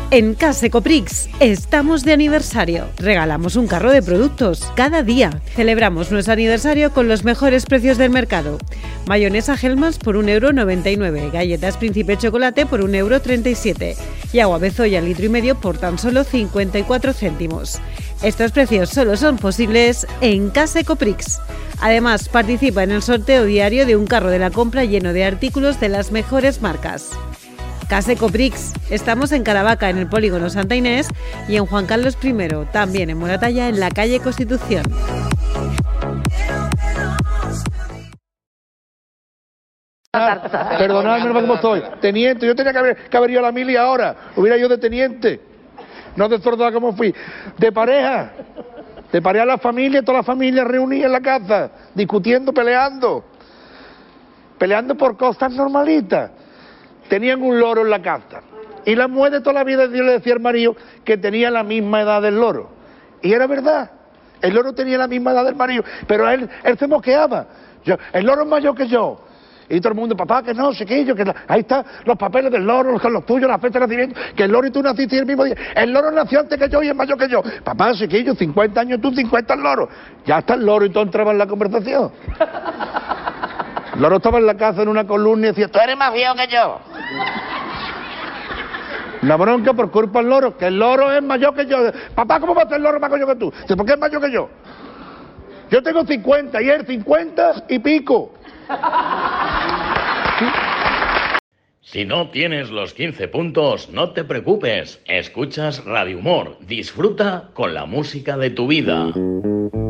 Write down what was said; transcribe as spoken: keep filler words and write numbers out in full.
En Case Coprix estamos de aniversario. Regalamos un carro de productos cada día. Celebramos nuestro aniversario con los mejores precios del mercado. Mayonesa Hellmann's por un euro noventa y nueve, galletas Príncipe Chocolate por un euro treinta y siete y agua Bezoya litro y medio por tan solo cincuenta y cuatro céntimos. Estos precios solo son posibles en Case Coprix. Además, participa en el sorteo diario de un carro de la compra lleno de artículos de las mejores marcas. Case Coprix. Estamos en Caravaca, en el Polígono Santa Inés, y en Juan Carlos primero, también en Moratalla, en la calle Constitución. Perdonadme cómo estoy. Teniente, yo tenía que haber, que haber ido a la mili ahora. Hubiera yo de teniente. No de soldado como fui. De pareja. De pareja a la familia, toda la familia reunida en la casa, discutiendo, peleando. Peleando por cosas normalitas. Tenían un loro en la casa. Y la mujer de toda la vida Dios le decía al marido que tenía la misma edad del loro. Y era verdad. El loro tenía la misma edad del marido. Pero él, él se moqueaba. Yo, el loro es mayor que yo. Y todo el mundo, papá, que no, chiquillo, que la... ahí están los papeles del loro, los, los tuyos, la fecha de nacimiento, que el loro y tú naciste el mismo día. El loro nació antes que yo y es mayor que yo. Papá, chiquillo, cincuenta años tú, cincuenta el loro. Ya está el loro y tú entrabas en la conversación. El loro estaba en la casa en una columna y decía, tú eres más viejo que yo. La bronca por culpa del loro, que el loro es mayor que yo. Papá, ¿cómo va a ser el loro más mayor que tú? ¿Por qué es mayor que yo? Yo tengo cincuenta y él cincuenta y pico. Si no tienes los quince puntos, no te preocupes. Escuchas Radio Humor. Disfruta con la música de tu vida.